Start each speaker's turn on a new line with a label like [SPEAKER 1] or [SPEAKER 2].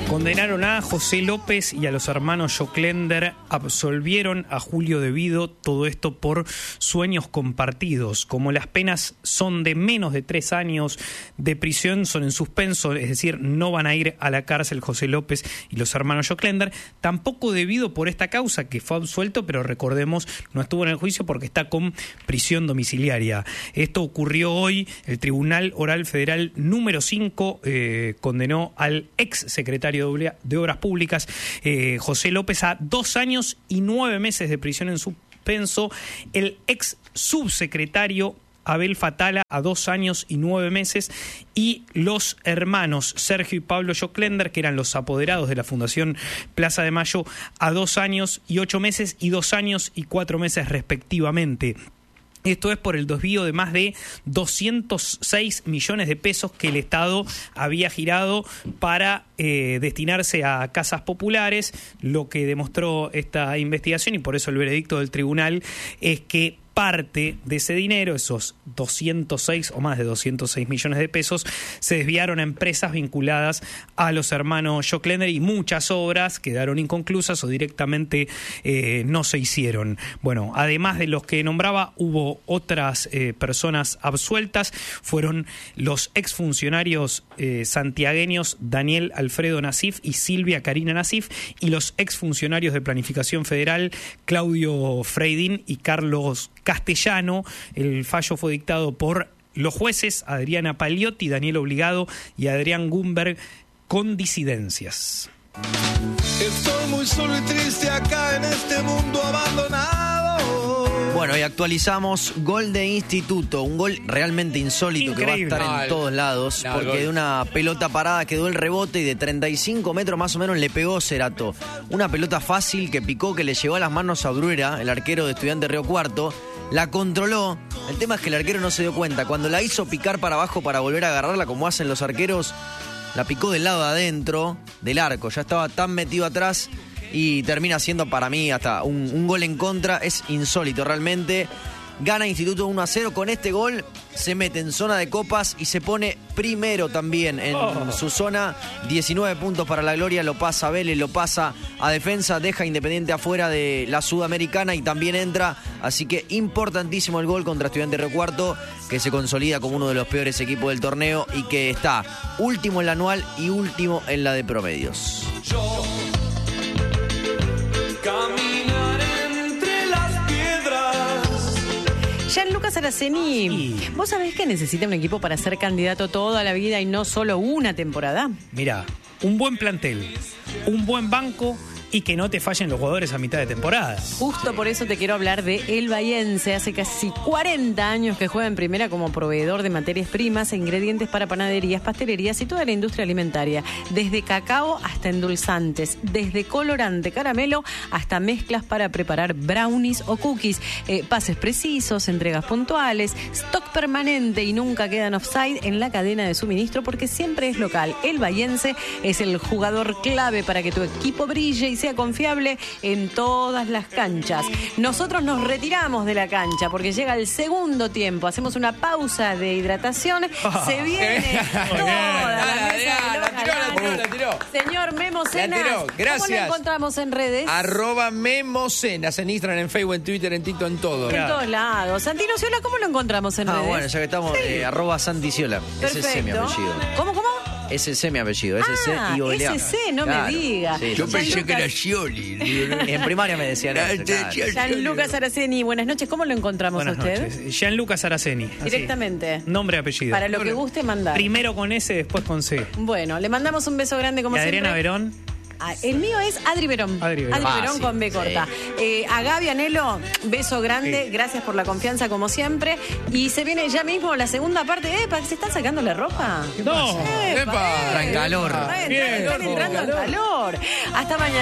[SPEAKER 1] Condenaron a José López y a los hermanos Joclender, absolvieron a Julio De Vido, todo esto por sueños compartidos. Como las penas son de menos de 3 años de prisión, son en suspenso, es decir, no van a ir a la cárcel José López y los hermanos Joclender, tampoco De Vido por esta causa, que fue absuelto, pero recordemos, no estuvo en el juicio porque está con prisión domiciliaria. Esto ocurrió hoy. El Tribunal Oral Federal número 5 condenó al ex secretario de Obras Públicas, José López, a 2 años y 9 meses de prisión en suspenso. El ex subsecretario Abel Fatala a 2 años y 9 meses, y los hermanos Sergio y Pablo Joclender, que eran los apoderados de la Fundación Plaza de Mayo, a 2 años y 8 meses y 2 años y 4 meses respectivamente. Esto es por el desvío de más de 206 millones de pesos que el Estado había girado para destinarse a casas populares. Lo que demostró esta investigación, y por eso el veredicto del tribunal, es que parte de ese dinero, esos 206 o más de 206 millones de pesos, se desviaron a empresas vinculadas a los hermanos Joclender, y muchas obras quedaron inconclusas o directamente no se hicieron. Bueno, además de los que nombraba, hubo otras personas absueltas. Fueron los exfuncionarios santiagueños Daniel Alfredo Nasif y Silvia Karina Nasif, y los exfuncionarios de Planificación Federal Claudio Freidín y Carlos Castellano. El fallo fue dictado por los jueces Adriana Paliotti, Daniel Obligado y Adrián Gumberg, con disidencias.
[SPEAKER 2] Estoy muy solo y triste acá en este mundo abandonado.
[SPEAKER 3] Bueno, y actualizamos gol de Instituto, un gol realmente insólito. Increíble. Que va a estar en todos lados, porque de una pelota parada quedó el rebote y de 35 metros más o menos le pegó Cerato. Una pelota fácil que picó, que le llegó a las manos a Bruera, el arquero de Estudiantes Río Cuarto. La controló. El tema es que el arquero no se dio cuenta. Cuando la hizo picar para abajo para volver a agarrarla, como hacen los arqueros, la picó del lado de adentro del arco. Ya estaba tan metido atrás y termina siendo para mí hasta un gol en contra. Es insólito realmente. Gana Instituto 1-0 con este gol. Se mete en zona de copas y se pone primero también en su zona. 19 puntos para la gloria. Lo pasa a Vélez, lo pasa a Defensa. Deja Independiente afuera de la Sudamericana y también entra. Así que importantísimo el gol contra Estudiantes Río Cuarto, que se consolida como uno de los peores equipos del torneo y que está último en la anual y último en la de promedios.
[SPEAKER 4] Gianluca Saraceni, ¿vos sabés que necesita un equipo para ser candidato toda la vida y no solo una temporada?
[SPEAKER 1] Mirá, un buen plantel, un buen banco y que no te fallen los jugadores a mitad de temporada.
[SPEAKER 4] Justo por eso te quiero hablar de El Bahiense. Hace casi 40 años que juega en primera como proveedor de materias primas e ingredientes para panaderías, pastelerías y toda la industria alimentaria. Desde cacao hasta endulzantes, desde colorante, caramelo, hasta mezclas para preparar brownies o cookies. Pases precisos, entregas puntuales, stock permanente y nunca quedan offside en la cadena de suministro porque siempre es local. El Bahiense es el jugador clave para que tu equipo brille y sea confiable en todas las canchas. Nosotros nos retiramos de la cancha porque llega el segundo tiempo. Hacemos una pausa de hidratación. Se viene toda la mesa.
[SPEAKER 5] La tiró.
[SPEAKER 4] Señor Memo Cenas,
[SPEAKER 5] gracias.
[SPEAKER 4] ¿cómo lo encontramos en redes?
[SPEAKER 5] @Memo Cenas, en Instagram, en Facebook, en Twitter, en TikTok, en todo.
[SPEAKER 4] En todos lados. Santino Ciola, ¿cómo lo encontramos en redes?
[SPEAKER 3] Bueno, ya que estamos, @Santi Ciola. Ese es mi apellido.
[SPEAKER 4] ¿Cómo?
[SPEAKER 3] SC mi apellido, SC y OLA.
[SPEAKER 4] SC, no me digas.
[SPEAKER 3] Sí,
[SPEAKER 5] yo pensé que era Scioli.
[SPEAKER 3] En primaria me decían eso.
[SPEAKER 4] Gianluca Saraceni, buenas noches. ¿Cómo lo encontramos a usted?
[SPEAKER 1] Buenas noches. Gianluca Saraceni.
[SPEAKER 4] Directamente.
[SPEAKER 1] Nombre y apellido.
[SPEAKER 4] Para lo que guste mandar.
[SPEAKER 1] Primero con S, después con C.
[SPEAKER 4] Bueno, le mandamos un beso grande como
[SPEAKER 1] y Adriana
[SPEAKER 4] siempre.
[SPEAKER 1] Verón.
[SPEAKER 4] El mío es Adri Verón.
[SPEAKER 1] Adri Verón
[SPEAKER 4] Con B corta. A Gaby Anelo, beso grande. Sí. Gracias por la confianza como siempre. Y se viene ya mismo la segunda parte. ¿Se están sacando la ropa?
[SPEAKER 1] No.
[SPEAKER 3] Entra en calor.
[SPEAKER 4] Están entrando en calor. Hasta mañana.